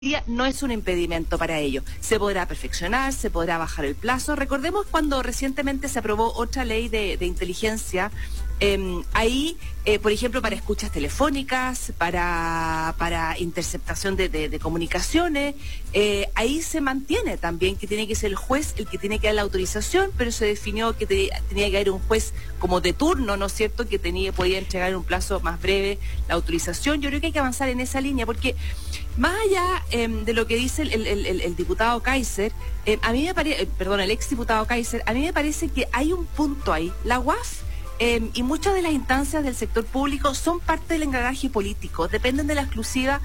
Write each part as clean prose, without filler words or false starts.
día no es un impedimento para ello. Se podrá perfeccionar, se podrá bajar el plazo. Recordemos cuando recientemente se aprobó otra ley de inteligencia, ahí, por ejemplo, para escuchas telefónicas, para interceptación de comunicaciones, ahí se mantiene también que tiene que ser el juez el que tiene que dar la autorización, pero se definió que tenía que haber un juez como de turno, ¿no es cierto?, que podía entregar en un plazo más breve la autorización. Yo creo que hay que avanzar en esa línea, porque más allá de lo que dice el diputado Kaiser, a mí me parece, el exdiputado Kaiser, a mí me parece que hay un punto ahí. La UAF y muchas de las instancias del sector público son parte del engranaje político, dependen de la exclusiva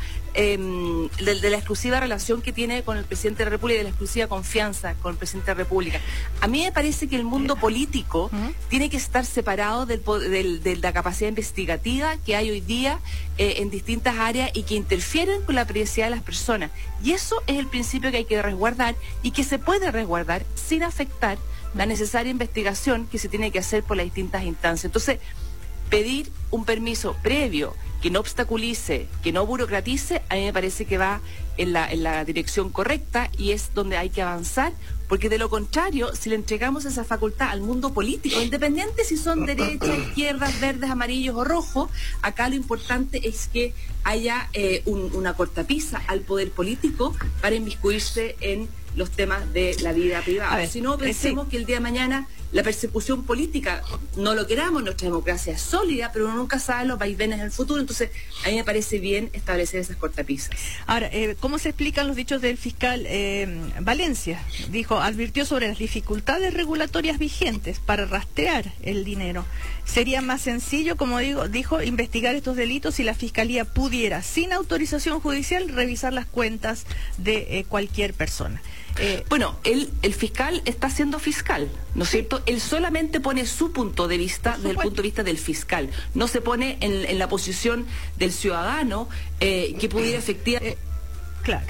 de la exclusiva relación que tiene con el presidente de la República y de la exclusiva confianza con el presidente de la República. A mí me parece que el mundo político tiene que estar separado de la capacidad investigativa que hay hoy día en distintas áreas y que interfieren con la privacidad de las personas. Y eso es el principio que hay que resguardar y que se puede resguardar sin afectar la necesaria investigación que se tiene que hacer por las distintas instancias. Entonces, pedir un permiso previo que no obstaculice, que no burocratice, a mí me parece que va en la dirección correcta y es donde hay que avanzar, porque de lo contrario, si le entregamos esa facultad al mundo político, independiente si son derechas, izquierdas, verdes, amarillos o rojos, acá lo importante es que haya una cortapisa al poder político para inmiscuirse en los temas de la vida privada. Si no, pensemos que el día de mañana la persecución política, no lo queramos, nuestra democracia es sólida, pero uno nunca sabe los vaivenes del futuro. Entonces, a mí me parece bien establecer esas cortapisas. Ahora, ¿cómo se explican los dichos del fiscal Valencia? Dijo, advirtió sobre las dificultades regulatorias vigentes para rastrear el dinero. Sería más sencillo, como dijo, investigar estos delitos si la Fiscalía pudiera, sin autorización judicial, revisar las cuentas de cualquier persona. Bueno, el fiscal está siendo fiscal, ¿no es cierto? Él solamente pone su punto de vista desde el punto de vista del fiscal. No se pone en la posición del ciudadano que pudiera efectivamente... Claro.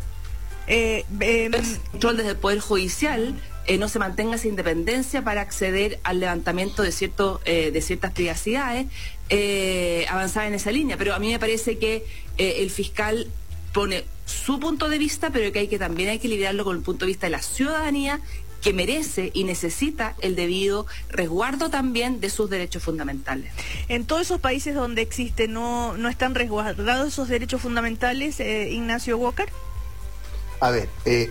Control desde el Poder Judicial, no se mantenga esa independencia para acceder al levantamiento de ciertas privacidades, avanzar en esa línea. Pero a mí me parece que el fiscal pone su punto de vista, pero que también hay que lidiarlo con el punto de vista de la ciudadanía, que merece y necesita el debido resguardo también de sus derechos fundamentales. En todos esos países donde existe, ¿no están resguardados esos derechos fundamentales, Ignacio Walker? A ver,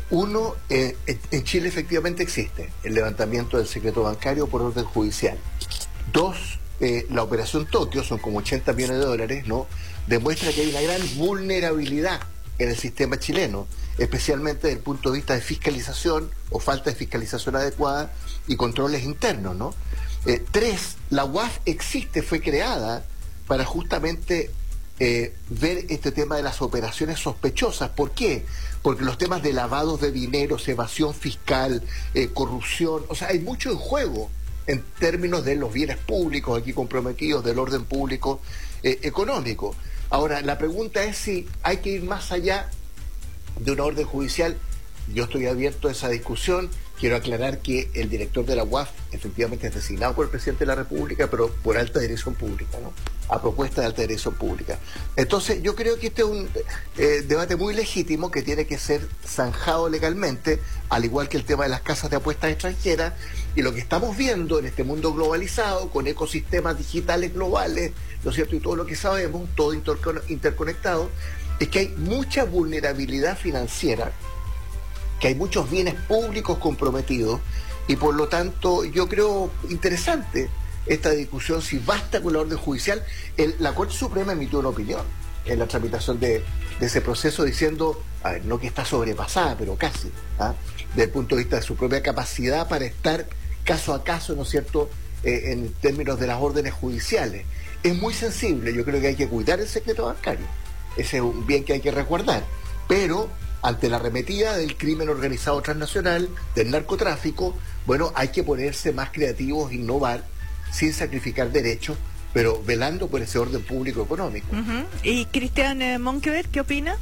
en Chile efectivamente existe el levantamiento del secreto bancario por orden judicial. Dos, la operación Tokio, son como 80 millones de dólares, ¿no?, demuestra que hay una gran vulnerabilidad en el sistema chileno, especialmente desde el punto de vista de fiscalización o falta de fiscalización adecuada y controles internos, ¿no? Tres, la UAF fue creada para justamente ver este tema de las operaciones sospechosas. ¿Por qué? Porque los temas de lavados de dinero, evasión fiscal, corrupción, o sea, hay mucho en juego en términos de los bienes públicos aquí comprometidos, del orden público económico. Ahora, la pregunta es si hay que ir más allá de una orden judicial. Yo estoy abierto a esa discusión. Quiero aclarar que el director de la UAF efectivamente es designado por el presidente de la República, pero por alta dirección pública, ¿no?, a propuesta de alta dirección pública. Entonces, yo creo que este es un debate muy legítimo que tiene que ser zanjado legalmente, al igual que el tema de las casas de apuestas extranjeras. Y lo que estamos viendo en este mundo globalizado, con ecosistemas digitales globales, ¿no es cierto?, y todo lo que sabemos, todo interconectado, es que hay mucha vulnerabilidad financiera, que hay muchos bienes públicos comprometidos, y por lo tanto yo creo interesante esta discusión, si basta con la orden judicial. La Corte Suprema emitió una opinión en la tramitación de ese proceso diciendo, a ver, no que está sobrepasada, pero casi, desde el punto de vista de su propia capacidad para estar caso a caso, ¿no es cierto?, en términos de las órdenes judiciales. Es muy sensible, yo creo que hay que cuidar el secreto bancario, ese es un bien que hay que resguardar, pero ante la arremetida del crimen organizado transnacional, del narcotráfico, bueno, hay que ponerse más creativos, innovar, sin sacrificar derechos, pero velando por ese orden público económico. ¿Y Cristian Monkeberg, qué opina?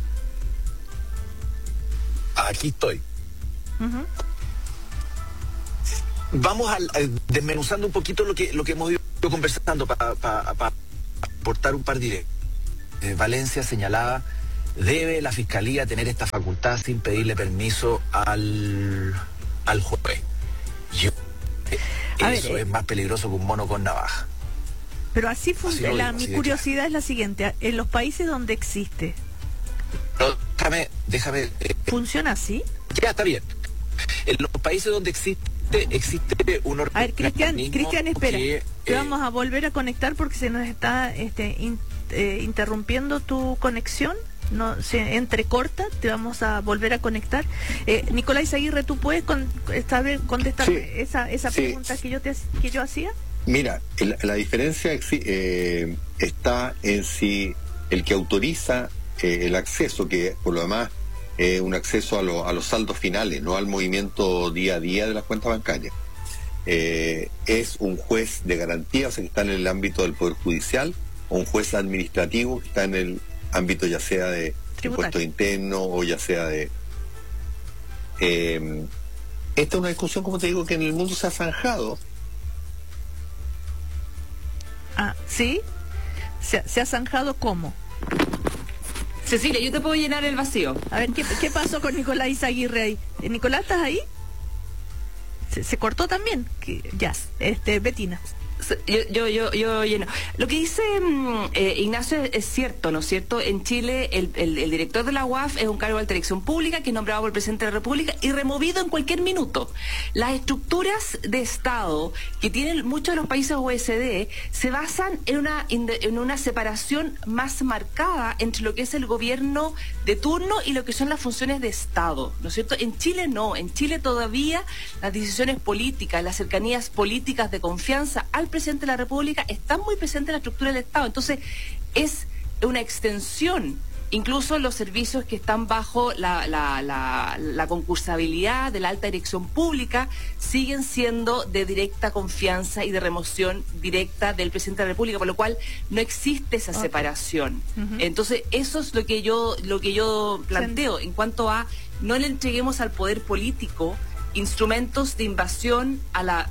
Aquí estoy. Vamos desmenuzando un poquito lo que hemos ido conversando para aportar un par de ideas. Valencia señalaba ¿Debe la Fiscalía tener esta facultad sin pedirle permiso al juez? Eso es más peligroso que un mono con navaja. Pero así funciona. Mi curiosidad es la siguiente. En los países donde existe... No, déjame... ¿Funciona así? Ya, está bien. En los países donde existe un organismo... A ver, Cristian, espera. Que, te vamos a volver a conectar porque se nos está interrumpiendo tu conexión. No, se entrecorta, te vamos a volver a conectar. Nicolás Aguirre, ¿tú puedes contestar esa pregunta que yo hacía? Mira, la diferencia está en si el que autoriza el acceso, que por lo demás es un acceso a los saldos finales, no al movimiento día a día de las cuentas bancarias, es un juez de garantía, o sea, que está en el ámbito del Poder Judicial, o un juez administrativo que está en el ámbito ya sea de impuestos internos o ya sea de... esta es una discusión, como te digo, que en el mundo se ha zanjado. Ah, ¿sí? ¿Se ha zanjado cómo? Cecilia, yo te puedo llenar el vacío. A ver, ¿qué pasó con Nicolás Aguirre ahí? ¿Nicolás, estás ahí? ¿Se cortó también? Ya, Betina. Yo lleno. Lo que dice Ignacio es cierto, ¿no es cierto? En Chile el director de la UAF es un cargo de alta dirección pública que es nombrado por el presidente de la República y removido en cualquier minuto. Las estructuras de Estado que tienen muchos de los países OECD se basan en una separación más marcada entre lo que es el gobierno de turno y lo que son las funciones de Estado, ¿no es cierto? En Chile no, en Chile todavía las decisiones políticas, las cercanías políticas de confianza al presidente de la República están muy presentes en la estructura del Estado. Entonces, es una extensión, incluso los servicios que están bajo la concursabilidad de la alta dirección pública siguen siendo de directa confianza y de remoción directa del presidente de la República, por lo cual no existe esa separación. Entonces, eso es lo que yo planteo en cuanto a no le entreguemos al poder político instrumentos de invasión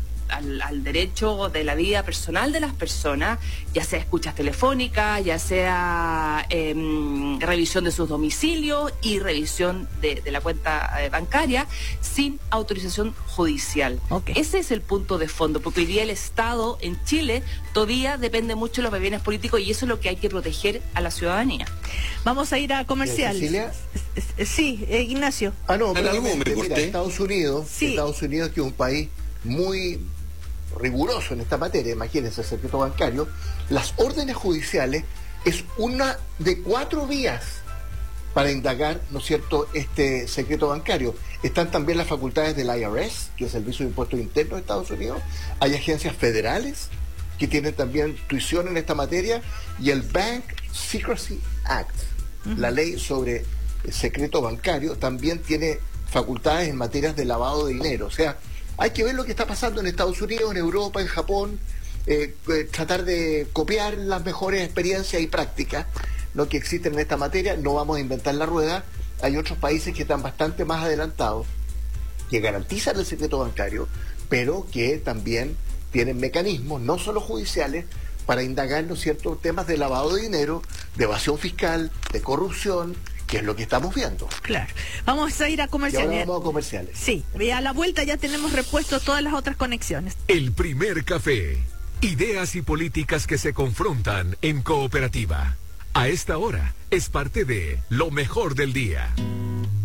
al derecho de la vida personal de las personas, ya sea escuchas telefónicas, ya sea revisión de sus domicilios y revisión de la cuenta bancaria sin autorización judicial. Okay. Ese es el punto de fondo, porque hoy día el Estado en Chile todavía depende mucho de los bienes políticos y eso es lo que hay que proteger a la ciudadanía. Vamos a ir a comercial. ¿Cecilia? Sí, Ignacio. No, pero mira, Estados Unidos, que es un país muy riguroso en esta materia, imagínense, el secreto bancario, las órdenes judiciales es una de 4 vías para indagar, ¿no es cierto?, este secreto bancario. Están también las facultades del IRS, que es el Servicio de Impuestos Internos de Estados Unidos, hay agencias federales que tienen también tuición en esta materia, y el Bank Secrecy Act, la ley sobre el secreto bancario, también tiene facultades en materias de lavado de dinero. O sea, hay que ver lo que está pasando en Estados Unidos, en Europa, en Japón, tratar de copiar las mejores experiencias y prácticas lo que existen en esta materia. No vamos a inventar la rueda. Hay otros países que están bastante más adelantados, que garantizan el secreto bancario, pero que también tienen mecanismos, no solo judiciales, para indagar, ¿no es cierto?, temas de lavado de dinero, de evasión fiscal, de corrupción, que es lo que estamos viendo. Claro. Vamos a ir a comerciales. Y ahora vamos a comerciales. Sí, y a la vuelta ya tenemos repuesto todas las otras conexiones. El primer café. Ideas y políticas que se confrontan en cooperativa. A esta hora es parte de Lo Mejor del Día.